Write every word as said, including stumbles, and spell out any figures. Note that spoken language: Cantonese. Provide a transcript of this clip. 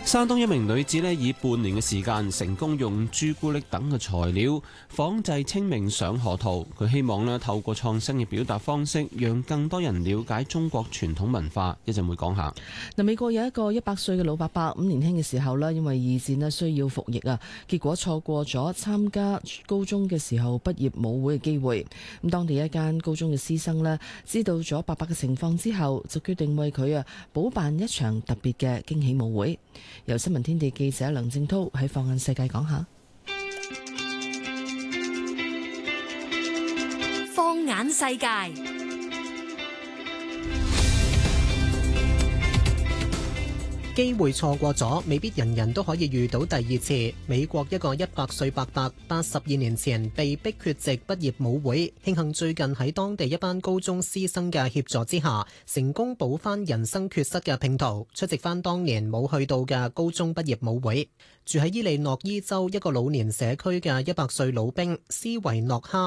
山東一名女子咧以半年嘅時間成功用朱古力等嘅材料仿製清明上河圖。佢希望咧透過創新嘅表達方式，讓更多人了解中國傳統文化。一陣會講下。 嗱，美國有一個一百歲嘅老伯伯，咁年輕嘅時候咧，因為二戰咧需要服役啊，結果錯過咗參加高中嘅時候畢業舞會嘅機會。咁當地一間高中嘅師生咧，知道咗伯伯嘅情況之後，就決定為佢啊補辦一場特別嘅驚喜舞會。由新聞天地記者梁正濤喺放眼世界講下。 放眼世界。 機會錯過咗，未必人人都可以遇到第二次。美國一個一百歲伯伯，八十二年前被逼缺席畢業舞會，慶幸最近喺當地一班高中師生嘅協助之下，成功補翻人生缺失嘅拼圖，出席翻當年冇去到嘅高中畢業舞會。住喺伊利諾伊州一個老年社區嘅一百歲老兵斯維諾哈